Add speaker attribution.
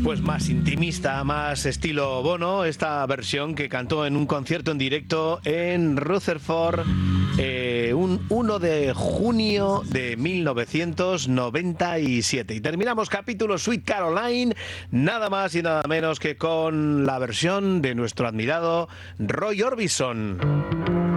Speaker 1: Pues más intimista, más estilo Bono, esta versión que cantó en un concierto en directo en Rutherford un 1 de junio de 1997. Y terminamos capítulo Sweet Caroline, nada más y nada menos que con la versión de nuestro admirado Roy Orbison.